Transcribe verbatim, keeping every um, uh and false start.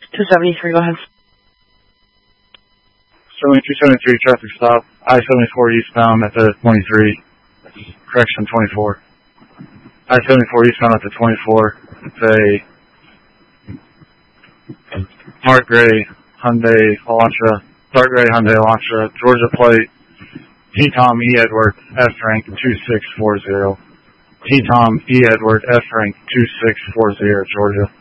two seventy-three, go ahead. Sterling two seventy-three, traffic stop. I seventy-four eastbound at the twenty-three. Correction, twenty-four. I seventy-four eastbound at the twenty-four. It's a dark gray Hyundai Elantra. Dark gray Hyundai Elantra. Georgia plate. T-Tom E. Edward, F rank two six four zero. T-Tom E. Edward, F rank two six four zero, Georgia.